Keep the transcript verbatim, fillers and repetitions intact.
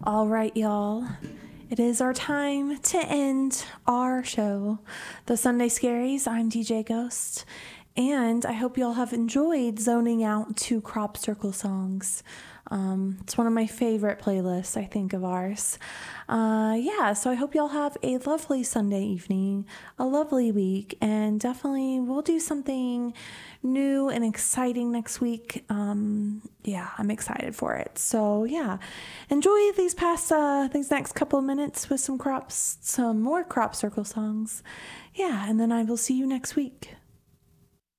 All right, y'all. It is our time to end our show, The Sunday Scaries. I'm D J Ghost, and I hope y'all have enjoyed zoning out to Crop Circle songs. Um, it's one of my favorite playlists, I think, of ours. Uh, yeah, so I hope y'all have a lovely Sunday evening, a lovely week, and definitely we'll do something new and exciting next week. Um, yeah, I'm excited for it. So yeah, enjoy these past, uh, these next couple of minutes with some crops, some more Crop Circle songs. Yeah, and then I will see you next week.